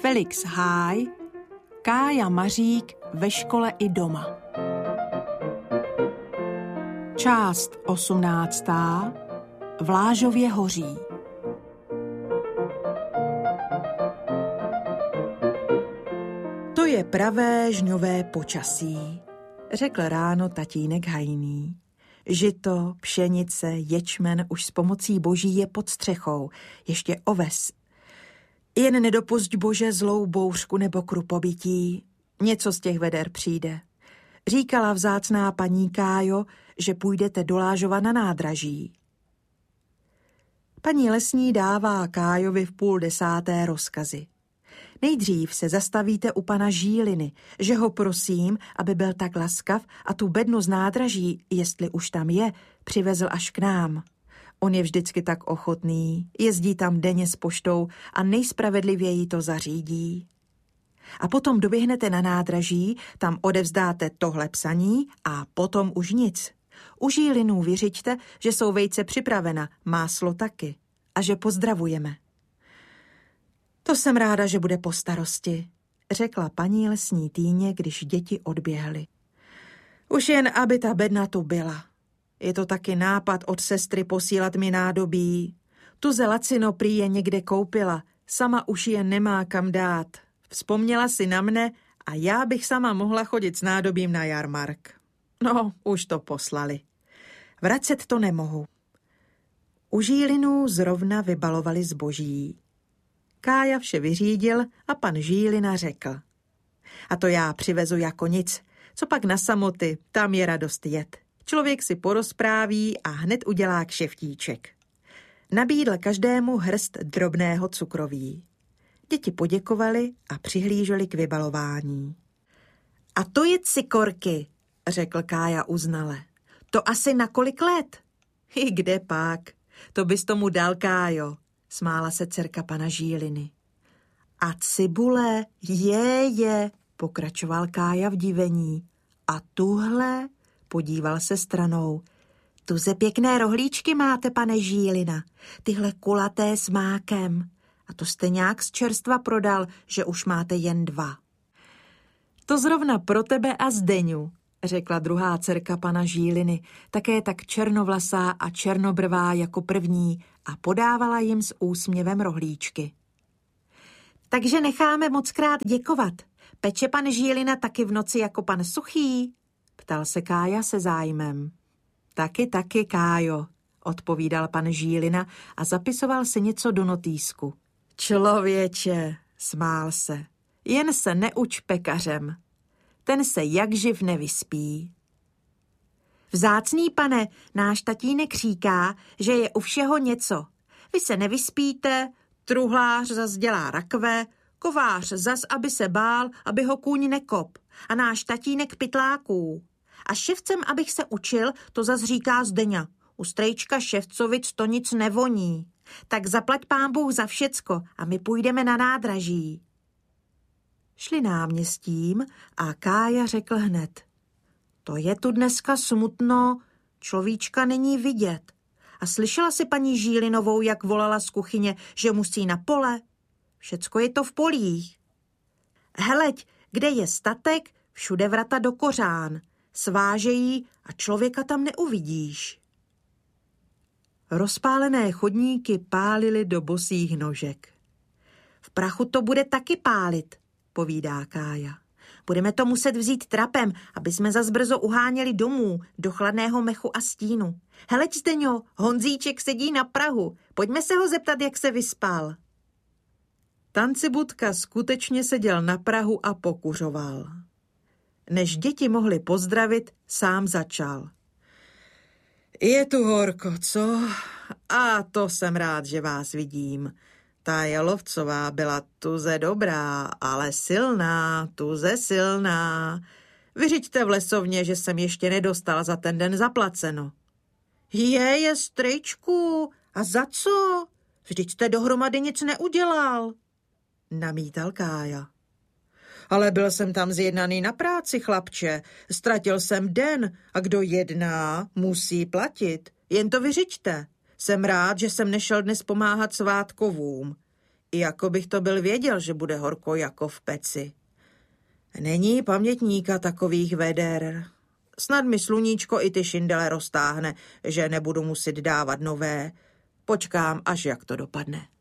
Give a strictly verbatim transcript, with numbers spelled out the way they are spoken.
Felix Háj, Kája Mařík ve škole i doma. Část osmnáctá. V Lážově hoří. To je pravé žňové počasí, řekl ráno tatínek Hajný. Žito, pšenice, ječmen už s pomocí boží je pod střechou, ještě oves. Jen nedopusť, Bože, zlou bouřku nebo krupobytí. Něco z těch veder přijde. Říkala vzácná paní Kájo, že půjdete do Lážova na nádraží. Paní lesní dává Kájovi v půl desáté rozkazy. Nejdřív se zastavíte u pana Žíliny, že ho prosím, aby byl tak laskav a tu bednu z nádraží, jestli už tam je, přivezl až k nám. On je vždycky tak ochotný, jezdí tam denně s poštou a nejspravedlivěji to zařídí. A potom doběhnete na nádraží, tam odevzdáte tohle psaní a potom už nic. U Žílinů vyřiďte, že jsou vejce připravena, máslo taky a že pozdravujeme. To jsem ráda, že bude po starosti, řekla paní lesní Týně, když děti odběhly. Už jen, aby ta bedna tu byla. Je to taky nápad od sestry posílat mi nádobí. Tu ze lacino prý je někde koupila, sama už je nemá kam dát. Vzpomněla si na mne a já bych sama mohla chodit s nádobím na jarmark. No, už to poslali. Vracet to nemohu. U Žílinů zrovna vybalovali zboží. Kája vše vyřídil a pan Žílina řekl. A to já přivezu jako nic. Co pak na samoty, tam je radost jet. Člověk si porozpráví a hned udělá kšeftíček. Nabídl každému hrst drobného cukroví. Děti poděkovali a přihlíželi k vybalování. A to je cikorky, řekl Kája uznale. To asi na kolik let? I kde pak? To bys tomu dal, Kájo, smála se dcerka pana Žíliny. A cibule, je, je, pokračoval Kája v divení. A tuhle, podíval se stranou. Tu ze pěkné rohlíčky máte, pane Žílina, tyhle kulaté s mákem. A to jste nějak z čerstva prodal, že už máte jen dva. To zrovna pro tebe a Zdeňu, řekla druhá dcerka pana Žíliny, také tak černovlasá a černobrvá jako první a podávala jim s úsměvem rohlíčky. Takže necháme mockrát děkovat. Peče pan Žílina taky v noci jako pan Suchý? Ptal se Kája se zájmem. Taky, taky, Kájo, odpovídal pan Žílina a zapisoval si něco do notýsku. Člověče, smál se, jen se neuč pekařem. Ten se jak živ nevyspí. Vzácný pane, náš tatínek říká, že je u všeho něco. Vy se nevyspíte, truhlář zas dělá rakve, kovář zas, aby se bál, aby ho kůň nekop. A náš tatínek pytláků. A ševcem, abych se učil, to zas říká Zdeňa. U strejčka ševcovic to nic nevoní. Tak zaplať pán Bůh za všecko a my půjdeme na nádraží. Šli náměstím a Kája řekl hned. To je tu dneska smutno, človíčka není vidět. A slyšela si paní Žílinovou, jak volala z kuchyně, že musí na pole? Všecko je to v polích. Heleď, kde je statek, všude vrata do kořán. Svážejí a člověka tam neuvidíš. Rozpálené chodníky pálily do bosých nožek. V prachu to bude taky pálit, povídá Kája. Budeme to muset vzít trapem, aby jsme zas brzo uháněli domů, do chladného mechu a stínu. Heleď, Zdeňo, Honzíček sedí na prahu. Pojďme se ho zeptat, jak se vyspal. Tancibudka skutečně seděl na prahu a pokuřoval. Než děti mohly pozdravit, sám začal. Je tu horko, co? A to jsem rád, že vás vidím. Ta Jalovcová byla tuze dobrá, ale silná, tuze silná. Vyřiďte v lesovně, že jsem ještě nedostal za ten den zaplaceno. Je, je, strejčku, a za co? Vždyť jste dohromady nic neudělal, namítal Kája. Ale byl jsem tam zjednaný na práci, chlapče. Ztratil jsem den a kdo jedná, musí platit. Jen to vyřiďte. Jsem rád, že jsem nešel dnes pomáhat svátkovům. Jako bych to byl věděl, že bude horko jako v peci. Není pamětníka takových veder. Snad mi sluníčko i ty šindele roztáhne, že nebudu muset dávat nové. Počkám, až jak to dopadne.